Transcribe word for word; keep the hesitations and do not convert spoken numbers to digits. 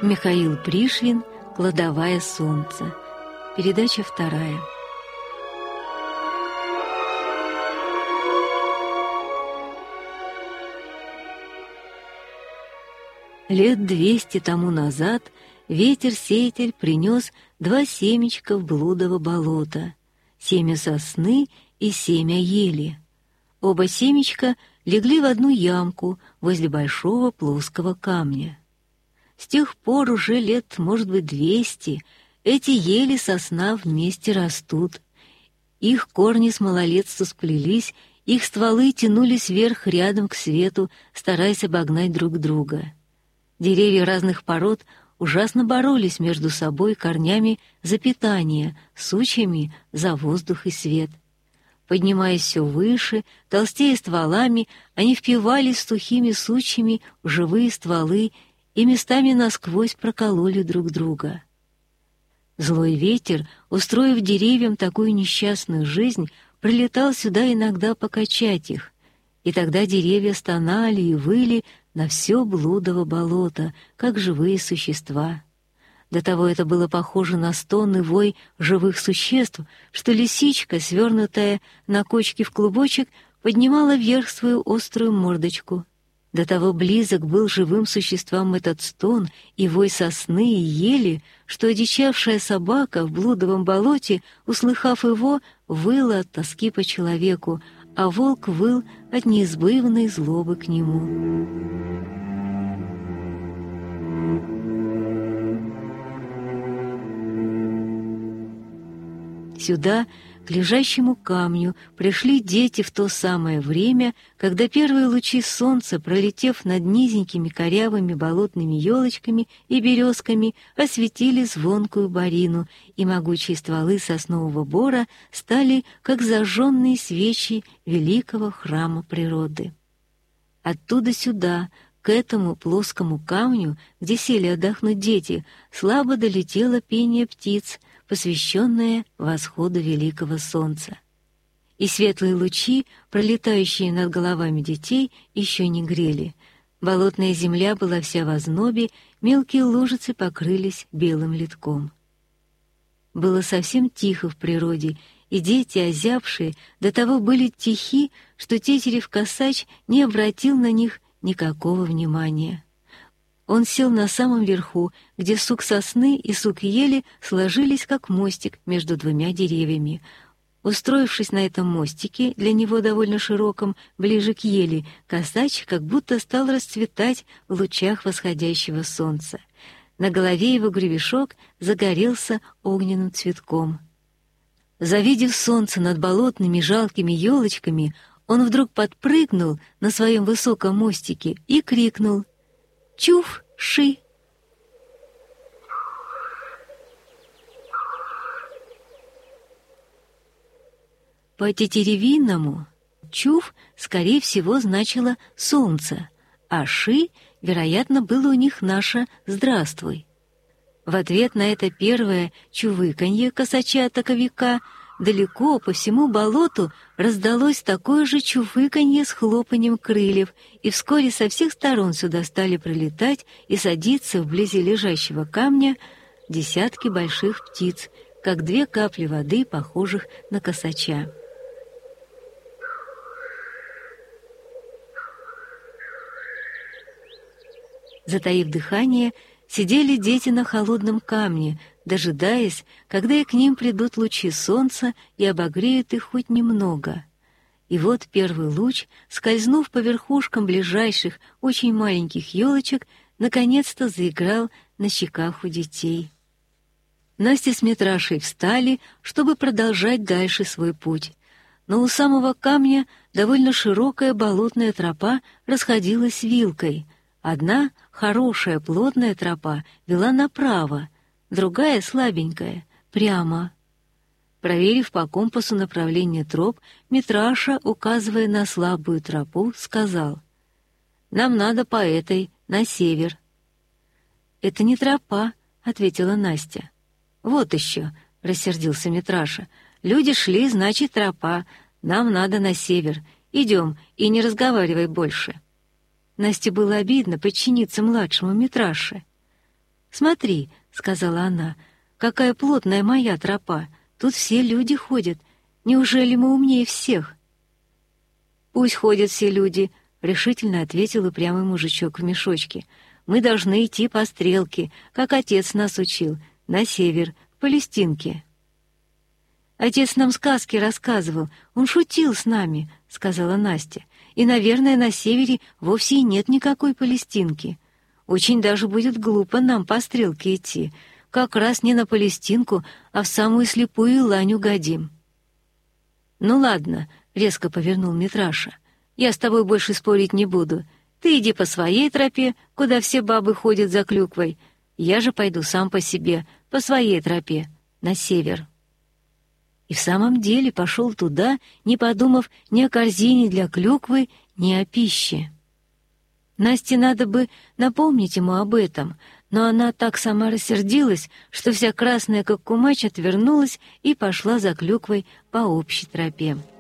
Михаил Пришвин «Кладовая солнца». Передача вторая. Лет двести тому назад ветер-сеятель принес два семечка в блудово болото, семя сосны и семя ели. Оба семечка легли в одну ямку возле большого плоского камня. С тех пор уже лет, может быть, двести, эти ели сосна вместе растут. Их корни с малолетства сплелись, их стволы тянулись вверх рядом к свету, стараясь обогнать друг друга. Деревья разных пород ужасно боролись между собой корнями за питание, сучьями за воздух и свет. Поднимаясь все выше, толстея стволами, они впивались сухими сучьями в живые стволы и местами насквозь прокололи друг друга. Злой ветер, устроив деревьям такую несчастную жизнь, прилетал сюда иногда покачать их, и тогда деревья стонали и выли на все блудово болото, как живые существа. До того это было похоже на стон и вой живых существ, что лисичка, свернутая на кочке в клубочек, поднимала вверх свою острую мордочку. До того близок был живым существам этот стон и вой сосны и ели, что одичавшая собака в блудовом болоте, услыхав его, выла от тоски по человеку, а волк выл от неизбывной злобы к нему. Сюда, к лежащему камню, пришли дети в то самое время, когда первые лучи солнца, пролетев над низенькими корявыми болотными елочками и березками, осветили звонкую борину, и могучие стволы соснового бора стали, как зажженные свечи великого храма природы. Оттуда сюда, к этому плоскому камню, где сели отдохнуть дети, слабо долетело пение птиц, посвященное восходу великого солнца. И светлые лучи, пролетающие над головами детей, еще не грели. Болотная земля была вся в ознобе, мелкие лужицы покрылись белым литком. Было совсем тихо в природе, и дети, озябшие, до того были тихи, что Тетерев-косач не обратил на них никакого внимания. Он сел на самом верху, где сук сосны и сук ели сложились как мостик между двумя деревьями. Устроившись на этом мостике, для него довольно широком, ближе к ели, косач как будто стал расцветать в лучах восходящего солнца. На голове его гребешок загорелся огненным цветком. Завидев солнце над болотными жалкими елочками, он вдруг подпрыгнул на своем высоком мостике и крикнул: «Чуф-ши!» По-тетеревинному «чуф» скорее всего значило «солнце», а «ши», вероятно, было у них наше «здравствуй». В ответ на это первое чувыканье косача-таковика далеко по всему болоту раздалось такое же чувыканье с хлопаньем крыльев, и вскоре со всех сторон сюда стали прилетать и садиться вблизи лежащего камня десятки больших птиц, как две капли воды, похожих на косача. Затаив дыхание, сидели дети на холодном камне, дожидаясь, когда и к ним придут лучи солнца и обогреют их хоть немного. И вот первый луч, скользнув по верхушкам ближайших, очень маленьких елочек, наконец-то заиграл на щеках у детей. Настя с Митрашей встали, чтобы продолжать дальше свой путь. Но у самого камня довольно широкая болотная тропа расходилась вилкой. Одна, хорошая, плотная тропа вела направо, другая, слабенькая, прямо. Проверив по компасу направление троп, Митраша, указывая на слабую тропу, сказал: «Нам надо по этой, на север». «Это не тропа», — ответила Настя. «Вот еще», — рассердился Митраша, — «люди шли, значит, тропа, нам надо на север. Идем и не разговаривай больше». Насте было обидно подчиниться младшему Митраше. «Смотри», — сказала она, — «какая плотная моя тропа. Тут все люди ходят. Неужели мы умнее всех?» «Пусть ходят все люди», — решительно ответил упрямый мужичок в мешочке. «Мы должны идти по стрелке, как отец нас учил, на север, в Палестинке». «Отец нам сказки рассказывал, он шутил с нами», — сказала Настя. «И, наверное, на севере вовсе и нет никакой Палестинки. Очень даже будет глупо нам по стрелке идти. Как раз не на Палестинку, а в самую слепую лань угодим». «Ну ладно», — резко повернул Митраша. «Я с тобой больше спорить не буду. Ты иди по своей тропе, куда все бабы ходят за клюквой. Я же пойду сам по себе, по своей тропе, на север». И в самом деле пошел туда, не подумав ни о корзине для клюквы, ни о пище. Насте надо бы напомнить ему об этом, но она так сама рассердилась, что вся красная, как кумач, отвернулась и пошла за клюквой по общей тропе.